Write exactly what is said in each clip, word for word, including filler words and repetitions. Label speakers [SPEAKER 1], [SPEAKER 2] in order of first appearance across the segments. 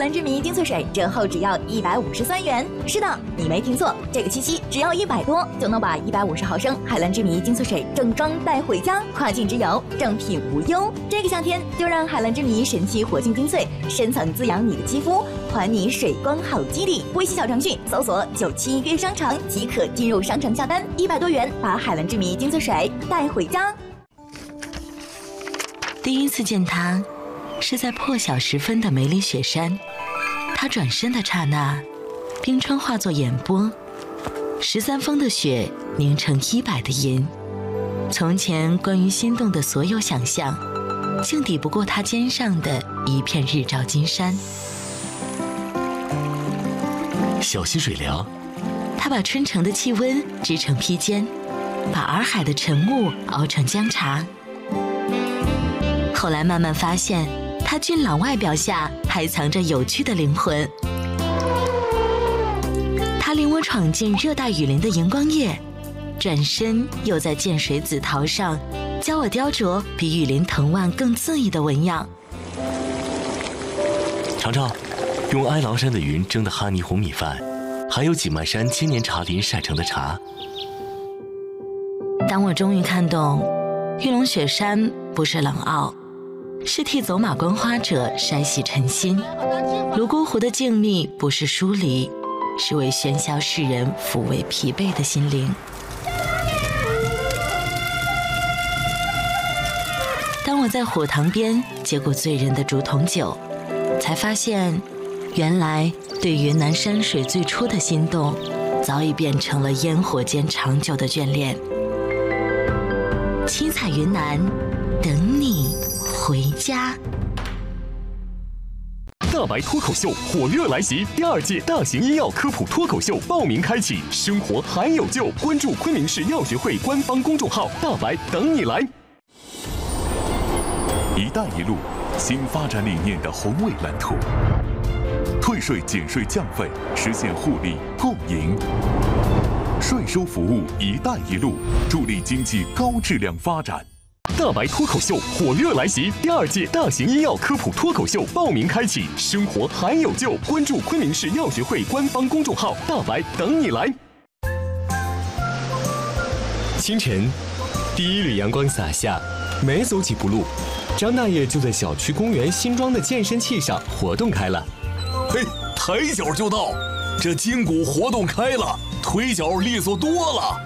[SPEAKER 1] 兰之谜精粹水折后只要一百五十三元。是的，你没听错，这个七夕只要一百多就能把一百五十毫升海蓝之谜精粹水正装带回家，跨境之游，正品无忧。这个夏天就让海蓝之谜神奇活性精粹深层滋养你的肌肤，还你水光好基底。微信小程序搜索九七约商场即可进入商城下单，一百多元把海蓝之谜精粹水带回家。
[SPEAKER 2] 第一次见他是在破晓时分的梅里雪山，他转身的刹那，冰川化作眼波，十三峰的雪凝成一百的银。从前关于心动的所有想象，竟抵不过他肩上的一片日照金山。
[SPEAKER 3] 小溪水凉，
[SPEAKER 2] 他把春城的气温织成披肩，把洱海的晨雾熬成姜茶。后来慢慢发现，他俊朗外表下还藏着有趣的灵魂。他领我闯进热带雨林的荧光夜，转身又在涧水紫桃上教我雕琢比雨林藤蔓更恣意的纹样。
[SPEAKER 3] 尝尝用哀牢山的云蒸的哈尼红米饭，还有锦迈山千年茶林晒成的茶。
[SPEAKER 2] 当我终于看懂，玉龙雪山不是冷傲，是替走马观花者筛洗尘心；泸沽湖的静谧不是疏离，是为喧嚣世人抚慰疲惫的心灵。当我在火塘边接过醉人的竹筒酒，才发现原来对云南山水最初的心动，早已变成了烟火间长久的眷恋。七彩云南，等你回家。
[SPEAKER 4] 大白脱口秀火热来袭，第二届大型医药科普脱口秀报名开启，生活还有救！关注昆明市药学会官方公众号“大白等你来”。一带一路，新发展理念的宏伟蓝图，退税减税降费，实现互利共赢。税收服务“一带一路”，助力经济高质量发展。大白脱口秀火热来袭，第二届大型医药科普脱口秀报名开启，生活还有救！关注昆明市药学会官方公众号“大白等你来”。
[SPEAKER 5] 清晨，第一缕阳光洒下，没走几步路，张大爷就在小区公园新装的健身器上活动开了。
[SPEAKER 6] 嘿，抬脚就到，这筋骨活动开了，腿脚利索多了。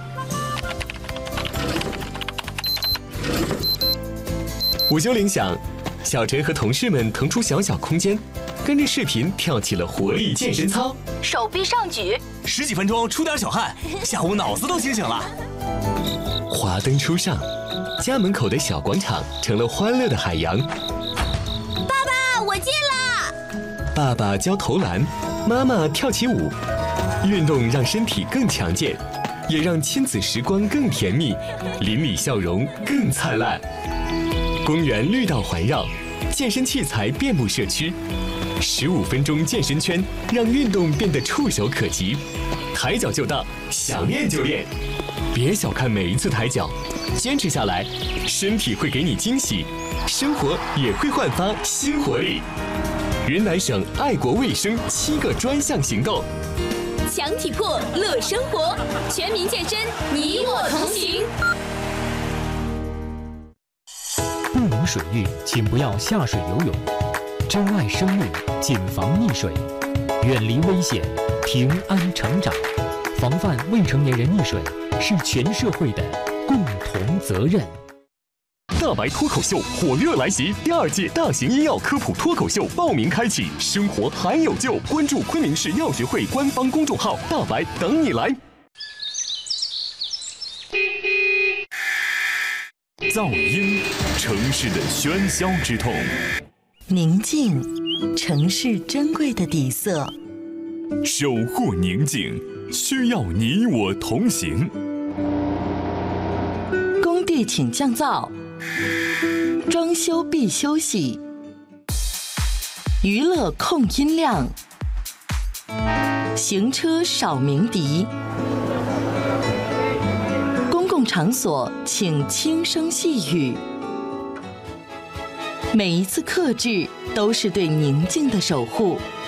[SPEAKER 5] 午休铃响，小陈和同事们腾出小小空间，跟着视频跳起了活力健身操，
[SPEAKER 7] 手臂上举，
[SPEAKER 6] 十几分钟出点小汗，下午脑子都清醒了。
[SPEAKER 5] 华灯初上，家门口的小广场成了欢乐的海洋。
[SPEAKER 7] 爸爸，我进了。
[SPEAKER 5] 爸爸教投篮，妈妈跳起舞，运动让身体更强健，也让亲子时光更甜蜜，邻里笑容更灿烂。公园绿道环绕，健身器材遍布社区，十五分钟健身圈让运动变得触手可及，抬脚就到，想练就练。别小看每一次抬脚，坚持下来，身体会给你惊喜，生活也会焕发新活力。云南省爱国卫生七个专项行动，
[SPEAKER 7] 强体魄，乐生活，全民健身，你我同行。
[SPEAKER 8] 不懂水域，请不要下水游泳。珍爱生命，谨防溺水，远离危险，平安成长。防范未成年人溺水是全社会的共同责任。
[SPEAKER 4] 大白脱口秀火热来袭，第二届大型医药科普脱口秀报名开启，生活还有救！关注昆明市药学会官方公众号“大白等你来”。噪音，城市的喧嚣之痛；
[SPEAKER 2] 宁静，城市珍贵的底色。
[SPEAKER 4] 守护宁静，需要你我同行。
[SPEAKER 2] 工地请降噪，装修必休息。娱乐控音量，行车少鸣笛。公共场所请轻声细语。每一次克制都是对宁静的守护。